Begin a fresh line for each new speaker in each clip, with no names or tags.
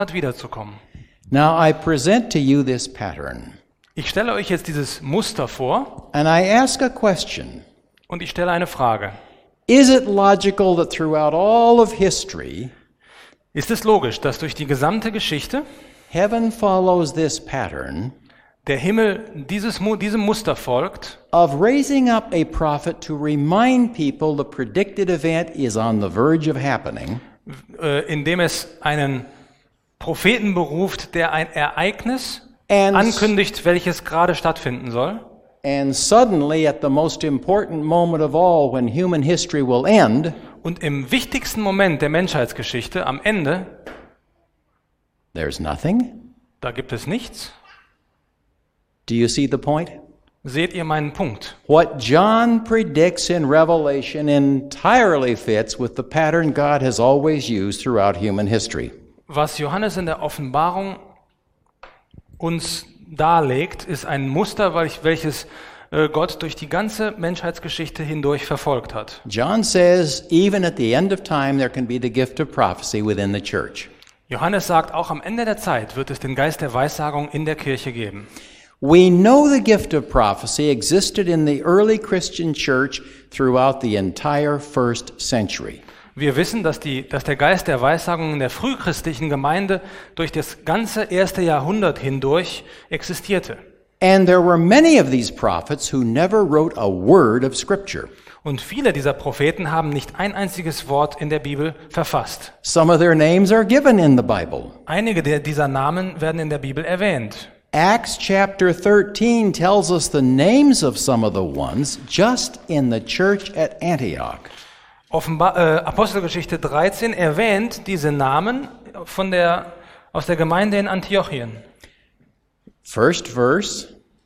wiederzukommen.
Now I present to you this pattern,
Ich stelle euch jetzt dieses Muster vor
and I ask a question.
und ich stelle eine Frage.
Is it logical that throughout all of history,
Ist es logisch, dass durch die gesamte Geschichte
heaven follows this pattern
der Himmel diesem Muster folgt,
of raising up a prophet to remind people the predicted event is on the verge of happening,
indem es einen Propheten beruft, der ein Ereignis
and,
ankündigt, welches gerade stattfinden soll?
and suddenly at the most important moment of all, when human history will end,
Und im wichtigsten Moment der Menschheitsgeschichte, am Ende,
there's nothing?
da gibt es nichts.
Do you see the point?
Seht ihr meinen Punkt?
What John predicts in Revelation entirely fits with the pattern God has always used throughout human history.
Was Johannes in der Offenbarung uns darlegt, ist ein Muster, welches Gott durch die ganze Menschheitsgeschichte hindurch verfolgt hat.
John says, even at the end of time, there can be the gift of prophecy within the church.
Johannes sagt, auch am Ende der Zeit wird es den Geist der Weissagung in der Kirche geben.
We know the gift of prophecy existed in the early Christian church throughout the entire first century.
Wir wissen, dass der Geist der Weissagung in der frühchristlichen Gemeinde durch das ganze erste Jahrhundert hindurch existierte.
And there were many of these prophets who never wrote a word of scripture.
Und viele dieser Propheten haben nicht ein einziges Wort in der Bibel verfasst.
Some of their names are given in the Bible.
Einige dieser Namen werden in der Bibel erwähnt.
Acts chapter 13 tells us the names of some of the ones just in the church at Antioch.
Apostelgeschichte 13 erwähnt diese Namen aus der Gemeinde in Antiochien.
First verse,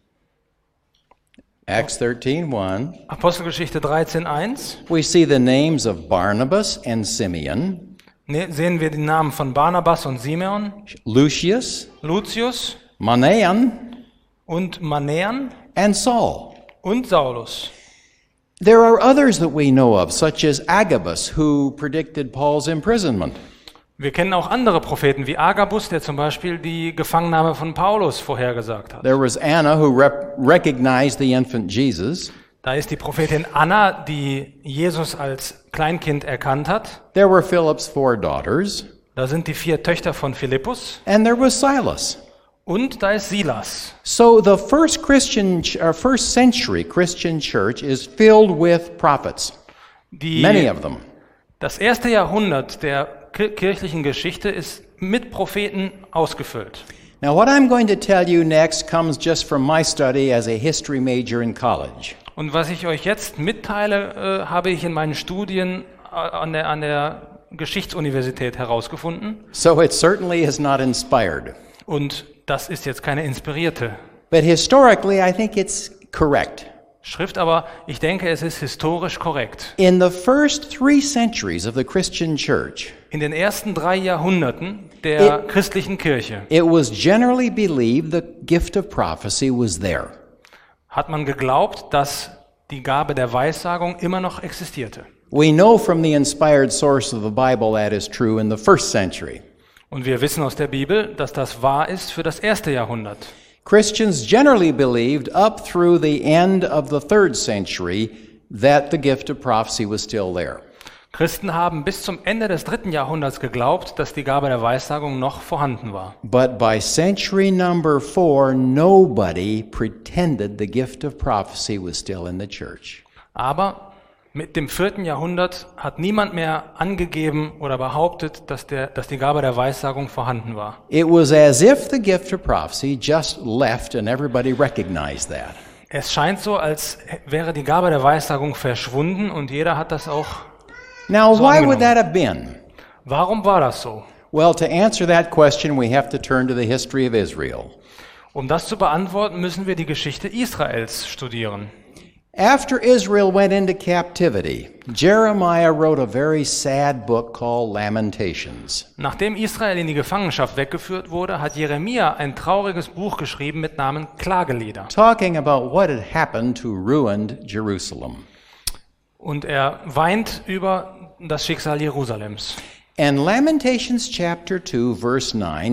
Acts 13:1.
Apostelgeschichte 13:1.
We see the names of Barnabas and Simeon,
Sehen wir die Namen von Barnabas und Simeon,
Lucius,
Lucius
Manaen,
und Manean
and Saul.
und Saulus.
There are others that we know of, such as Agabus, who predicted Paul's imprisonment.
Wir kennen auch andere Propheten wie Agabus, der zum Beispiel die Gefangennahme von Paulus vorhergesagt hat.
There was Anna, who recognized the infant Jesus.
Da ist die Prophetin Anna, die Jesus als Kleinkind erkannt hat.
There were Philip's 4 daughters.
Da sind die 4 Töchter von Philippus.
And there was Silas.
Und da ist Silas.
So the first century Christian church is filled with prophets. Many of them.
Das erste Jahrhundert der kirchlichen Geschichte ist mit Propheten ausgefüllt.
Now what I'm going to tell you next comes just from my study as a history major in college.
Und was ich euch jetzt mitteile, habe ich in meinen Studien an der Geschichtsuniversität herausgefunden.
So it certainly is not inspired.
Und das ist jetzt keine inspirierte
But historically, I think it's correct.
Schrift, aber ich denke, es ist historisch korrekt.
In the first 3 centuries of the Christian church,
In den ersten 3 Jahrhunderten der christlichen Kirche
it was generally believed the gift of prophecy was there.
hat man geglaubt, dass die Gabe der Weissagung immer noch existierte.
We know from the inspired source of the Bible that is true in the first century.
Und wir wissen aus der Bibel, dass das wahr ist für das erste Jahrhundert.
Christians generally believed up through the end of the 3rd century that the gift of prophecy was still there.
Christen haben bis zum Ende des 3. Jahrhunderts geglaubt, dass die Gabe der Weissagung noch vorhanden war.
But by century number 4, nobody pretended the gift of prophecy was still in the church.
Aber mit dem 4. Jahrhundert hat niemand mehr angegeben oder behauptet, dass die Gabe der Weissagung vorhanden war.
It was as if the gift of prophecy just left and everybody recognized that.
Es scheint so, als wäre die Gabe der Weissagung verschwunden und jeder hat das auch
Now,
so
why
angenommen.
would that have been?
Warum war das so?
Well, to answer that question, we have to turn to the history of Israel.
Um das zu beantworten, müssen wir die Geschichte Israels studieren.
After Israel went into captivity, Jeremiah wrote a very sad book called Lamentations.
Nachdem Israel in die Gefangenschaft weggeführt wurde, hat Jeremia ein trauriges Buch geschrieben mit Namen Klagelieder.
Talking about what had happened to ruined Jerusalem.
Und er weint über das Schicksal Jerusalems.
And Lamentations chapter 2, verse 9